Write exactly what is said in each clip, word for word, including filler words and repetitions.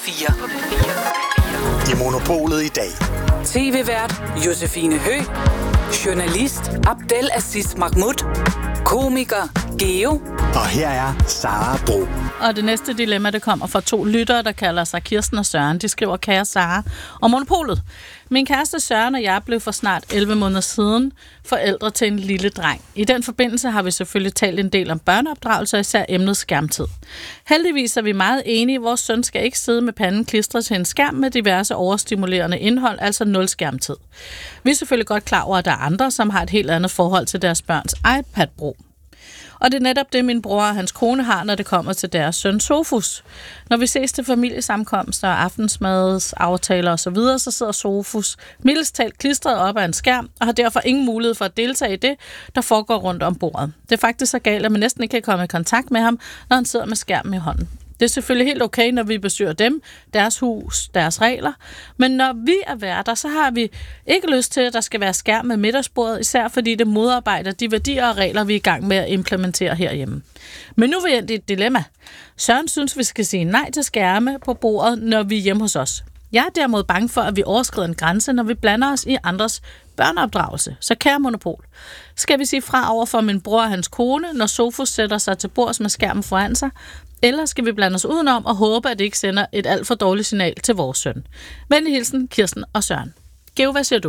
fire. I Monopolet i dag. T V-vært Josefine Høgh. Journalist Abdel Aziz Mahmoud. Komiker Geo. Og her er Sara Bro. Og det næste dilemma, det kommer fra to lyttere, der kalder sig Kirsten og Søren. De skriver, kære Sara og Monopolet. Min kæreste Søren og jeg blev for snart elleve måneder siden forældre til en lille dreng. I den forbindelse har vi selvfølgelig talt en del om børneopdragelse, og især emnet skærmtid. Heldigvis er vi meget enige. Vores søn skal ikke sidde med panden klistret til en skærm med diverse overstimulerende indhold, altså nul skærmtid. Vi er selvfølgelig godt klar over, at der er andre, som har et helt andet forhold til deres børns iPad-brug. Og det er netop det, min bror og hans kone har, når det kommer til deres søn Sofus. Når vi ses til familiesamkomster, aftensmads, aftaler osv., så, så sidder Sofus mildest talt klistret op af en skærm, og har derfor ingen mulighed for at deltage i det, der foregår rundt om bordet. Det er faktisk så galt, at man næsten ikke kan komme i kontakt med ham, når han sidder med skærmen i hånden. Det er selvfølgelig helt okay, når vi besøger dem, deres hus, deres regler. Men når vi er værter, så har vi ikke lyst til, at der skal være skærm med middagsbordet, især fordi det modarbejder de værdier og regler, vi er i gang med at implementere herhjemme. Men nu er vi endt i et dilemma. Søren synes, vi skal sige nej til skærme på bordet, når vi er hjemme hos os. Jeg er derimod bange for, at vi overskrider en grænse, når vi blander os i andres børneopdragelse. Så kære Monopol, skal vi sige fra over for min bror og hans kone, når Sofus sætter sig til bords med skærmen foran sig, eller skal vi blande os udenom og håbe, at det ikke sender et alt for dårligt signal til vores søn? Venlig hilsen, Kirsten og Søren. Geo, hvad siger du?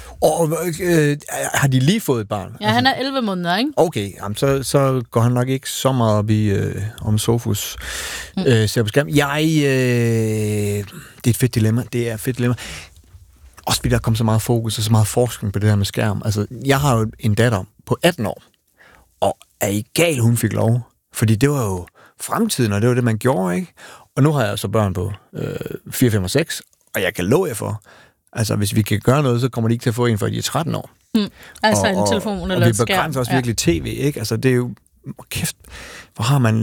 Og øh, har de lige fået et barn? Ja, han er elleve måneder, ikke? Okay, jamen, så, så går han nok ikke så meget op i, øh, om Sofus mm. øh, ser på skærm. Jeg, øh, det er et fedt dilemma. Det er et fedt dilemma. Også fordi der kommer så meget fokus og så meget forskning på det her med skærm. Altså, jeg har jo en datter på atten år, og er I gal, hun fik lov? Fordi det var jo fremtiden, og det var det, man gjorde, ikke? Og nu har jeg så børn på øh, fire, fem og seks, og jeg kan love jer for, altså hvis vi kan gøre noget, så kommer de ikke til at få en, før de er tretten år. Mm. Altså og, en telefon og, eller og vi begrænser også ja. virkelig tv, ikke? Altså det er jo, kæft, hvor har man